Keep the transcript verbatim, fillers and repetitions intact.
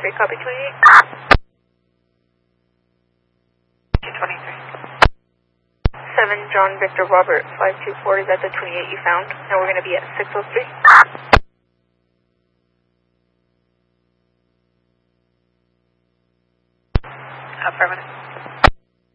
twenty-three, copy twenty-eight. twenty-three. seven John Victor Robert, five two four, is that the twenty-eight you found? Now we're going to be at six oh three. Affirmative.